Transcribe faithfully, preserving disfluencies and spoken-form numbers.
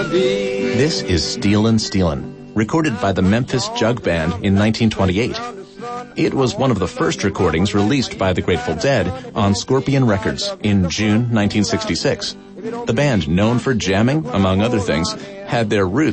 wanna be. This is Stealin' Stealin', recorded by the Memphis Jug Band in nineteen twenty-eight. It was one of the first recordings released by the Grateful Dead on Scorpion Records in June nineteen sixty-six. The band, known for jamming, among other things, had their roots